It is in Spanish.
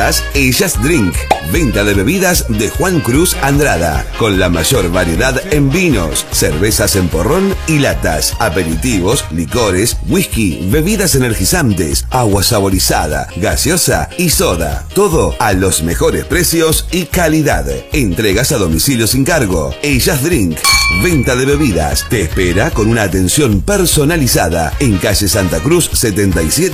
bebidas Ellas Drink. Venta de bebidas de Juan Cruz Andrada, con la mayor variedad en vinos, cervezas en porrón y latas, aperitivos, licores, whisky, bebidas energizantes, agua saborizada, gaseosa y soda. Todo a los mejores precios y calidad. Entregas a domicilio sin cargo. Ellas Drink. Venta de bebidas. Te espera con una atención personalizada en calle Santa Cruz 77.